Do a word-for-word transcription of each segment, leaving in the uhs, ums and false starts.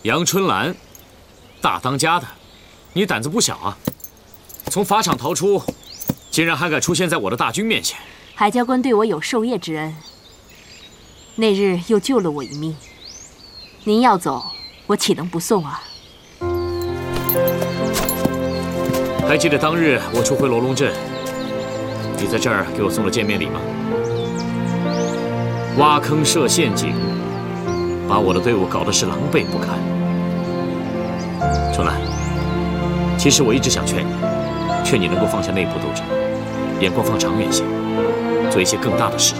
杨春兰，大当家的，你胆子不小啊！从法场逃出，竟然还敢出现在我的大军面前。 海教官对我有授业之恩，那日又救了我一命。您要走，我岂能不送啊？ 还记得当日我出回罗龙镇，你在这儿给我送了见面礼吗？挖坑设陷阱，把我的队伍搞得是狼狈不堪。春兰，其实我一直想劝你，劝你能够放下内部斗争，眼光放长远些，做一些更大的事。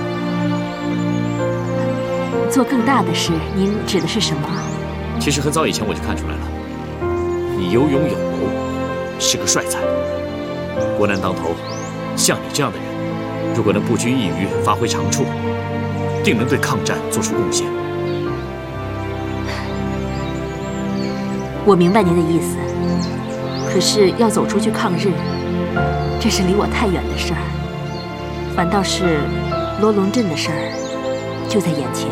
做更大的事，您指的是什么？ 其实很早以前我就看出来了，你有勇有谋，是个帅才。国难当头，像你这样的人，如果能不拘一隅，发挥长处，定能对抗战做出贡献。 我明白您的意思，可是要走出去抗日，这是离我太远的事儿，反倒是罗龙镇的事儿就在眼前。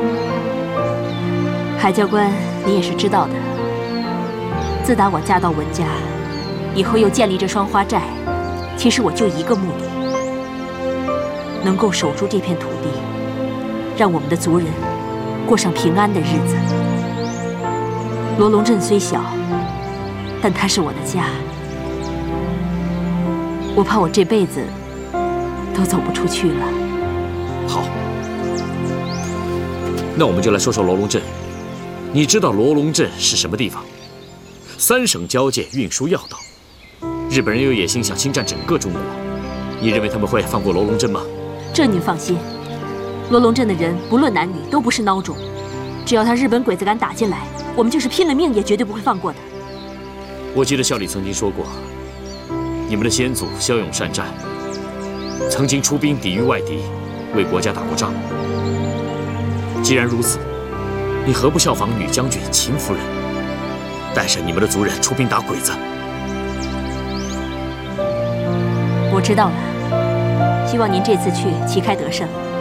海教官，你也是知道的，自打我嫁到文家，以后又建立这双花寨，其实我就一个目的，能够守住这片土地，让我们的族人过上平安的日子。罗龙镇虽小，但它是我的家，我怕我这辈子都走不出去了。 好，那我们就来说说罗龙镇。你知道罗龙镇是什么地方？三省交界，运输要道。日本人有野心想侵占整个中国，你认为他们会放过罗龙镇吗？ 这您放心，罗龙镇的人不论男女都不是孬种，只要他日本鬼子敢打进来，我们就是拼了命也绝对不会放过的。 我记得校里曾经说过，你们的先祖骁勇善战，曾经出兵抵御外敌，为国家打过仗。既然如此，你何不效仿女将军秦夫人，带上你们的族人出兵打鬼子？ 我知道了，希望您这次去旗开得胜。